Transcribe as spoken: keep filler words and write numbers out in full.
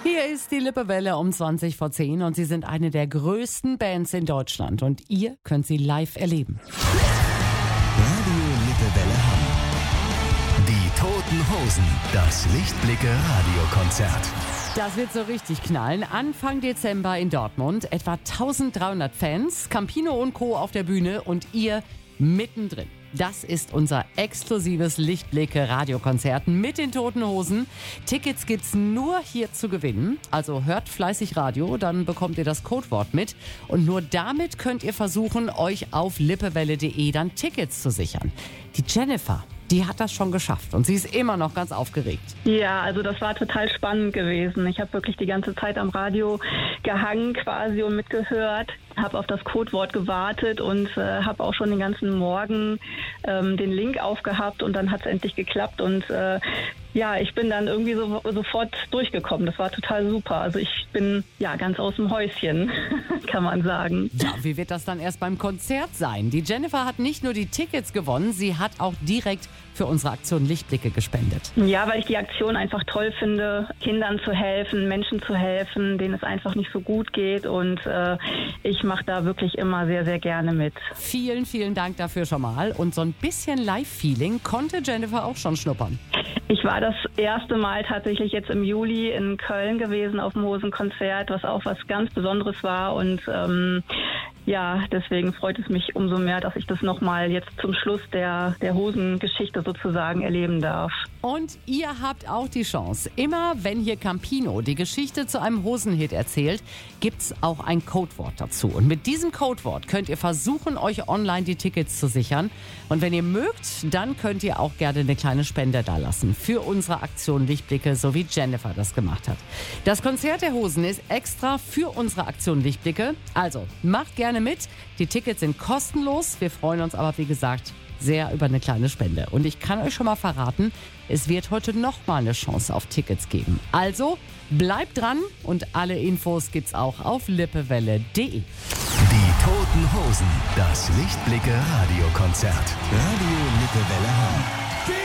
Hier ist die Lippewelle um zwanzig vor zehn und sie sind eine der größten Bands in Deutschland und ihr könnt sie live erleben. Radio Lippewelle Hamm. Die Toten Hosen, das Lichtblicke-Radiokonzert. Das wird so richtig knallen. Anfang Dezember in Dortmund. Etwa eintausenddreihundert Fans, Campino und Co. auf der Bühne und ihr mittendrin. Das ist unser exklusives Lichtblicke-Radiokonzert mit den Toten Hosen. Tickets gibt's nur hier zu gewinnen. Also hört fleißig Radio, dann bekommt ihr das Codewort mit. Und nur damit könnt ihr versuchen, euch auf lippewelle punkt de dann Tickets zu sichern. Die Jennifer, die hat das schon geschafft und sie ist immer noch ganz aufgeregt. Ja, also das war total spannend gewesen. Ich habe wirklich die ganze Zeit am Radio gehangen quasi und mitgehört, habe auf das Codewort gewartet und äh, habe auch schon den ganzen Morgen ähm, den Link aufgehabt und dann hat es endlich geklappt und äh, ja, ich bin dann irgendwie so, sofort durchgekommen. Das war total super. Also ich bin ja ganz aus dem Häuschen, kann man sagen. Ja, wie wird das dann erst beim Konzert sein? Die Jennifer hat nicht nur die Tickets gewonnen, sie hat auch direkt für unsere Aktion Lichtblicke gespendet. Ja, weil ich die Aktion einfach toll finde, Kindern zu helfen, Menschen zu helfen, denen es einfach nicht so gut geht und äh, ich mache da wirklich immer sehr, sehr gerne mit. Vielen, vielen Dank dafür schon mal und so ein bisschen Live-Feeling konnte Jennifer auch schon schnuppern. Ich war das erste Mal tatsächlich jetzt im Juli in Köln gewesen auf dem Hosenkonzert, was auch was ganz Besonderes war und ähm, ja, deswegen freut es mich umso mehr, dass ich das nochmal jetzt zum Schluss der, der Hosengeschichte sozusagen erleben darf. Und ihr habt auch die Chance. Immer wenn hier Campino die Geschichte zu einem Hosenhit erzählt, gibt's auch ein Codewort dazu. Und mit diesem Codewort könnt ihr versuchen, euch online die Tickets zu sichern. Und wenn ihr mögt, dann könnt ihr auch gerne eine kleine Spende dalassen für unsere Aktion Lichtblicke, so wie Jennifer das gemacht hat. Das Konzert der Hosen ist extra für unsere Aktion Lichtblicke. Also macht gerne mit. Die Tickets sind kostenlos. Wir freuen uns aber, wie gesagt, sehr über eine kleine Spende. Und ich kann euch schon mal verraten, es wird heute noch mal eine Chance auf Tickets geben. Also bleibt dran und alle Infos gibt's auch auf lippewelle punkt de. Die Toten Hosen, das Lichtblicke-Radiokonzert. Radio Lippewelle Hamm.